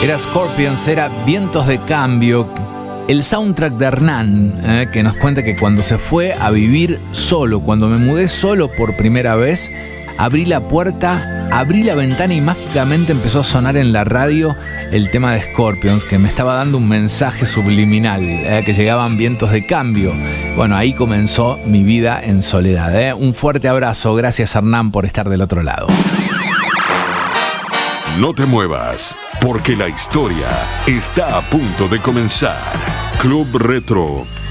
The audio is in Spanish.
Era Scorpions, era Vientos de Cambio, el soundtrack de Hernán, que nos cuenta que cuando se fue a vivir solo, cuando me mudé solo por primera vez, abrí la puerta, abrí la ventana y mágicamente empezó a sonar en la radio el tema de Scorpions, que me estaba dando un mensaje subliminal, que llegaban vientos de cambio. Bueno, ahí comenzó mi vida en soledad. Un fuerte abrazo, gracias Hernán por estar del otro lado. No te muevas, porque la historia está a punto de comenzar. Club Retro